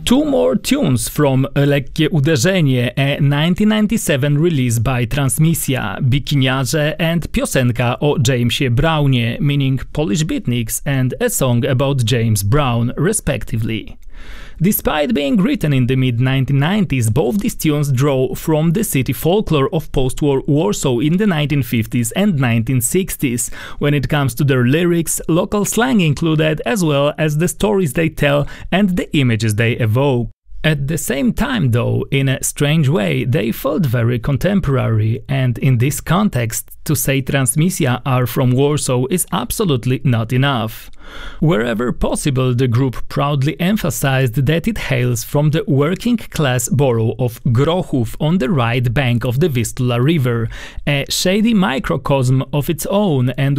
Two more tunes from Lekkie Uderzenie, a 1997 release by Transmisja, Bikiniarze and piosenka o Jamesie Brownie, meaning Polish Beatniks, and a song about James Brown, respectively. Despite being written in the mid-1990s, both these tunes draw from the city folklore of post-war Warsaw in the 1950s and 1960s. When it comes to their lyrics, local slang included, as well as the stories they tell and the images they evoke. At the same time, though, in a strange way, they felt very contemporary, and in this context, to say Transmisja are from Warsaw is absolutely not enough. Wherever possible, the group proudly emphasized that it hails from the working-class borough of Grochów on the right bank of the Vistula River, a shady microcosm of its own and